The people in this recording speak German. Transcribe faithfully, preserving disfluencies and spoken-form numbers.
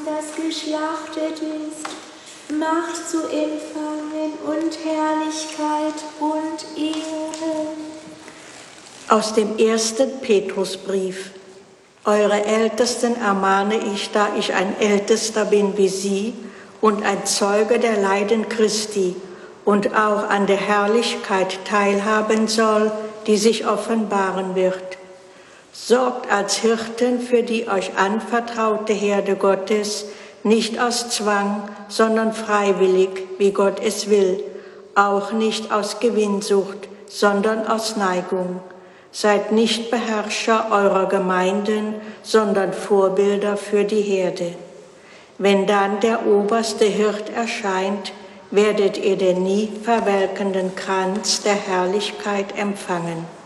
das geschlachtet ist, Macht zu empfangen und Herrlichkeit und Ehre. Aus dem ersten Petrusbrief. Eure Ältesten ermahne ich, da ich ein Ältester bin wie sie und ein Zeuge der Leiden Christi und auch an der Herrlichkeit teilhaben soll, die sich offenbaren wird. Sorgt als Hirten für die euch anvertraute Herde Gottes, nicht aus Zwang, sondern freiwillig, wie Gott es will, auch nicht aus Gewinnsucht, sondern aus Neigung. Seid nicht Beherrscher eurer Gemeinden, sondern Vorbilder für die Herde. Wenn dann der oberste Hirt erscheint, werdet ihr den nie verwelkenden Kranz der Herrlichkeit empfangen.